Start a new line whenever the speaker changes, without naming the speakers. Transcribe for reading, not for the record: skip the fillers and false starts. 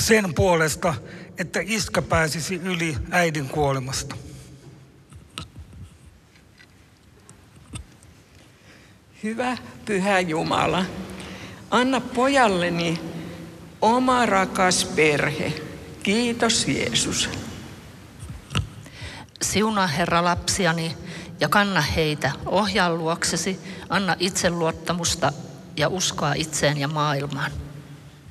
sen puolesta, että iskä pääsisi yli äidin kuolemasta.
Hyvä Pyhä Jumala, anna pojalleni oma rakas perhe. Kiitos Jeesus.
Siunaa Herra lapsiani ja kanna heitä. Ohjaa luoksesi, anna itseluottamusta ja uskoa itseen ja maailmaan.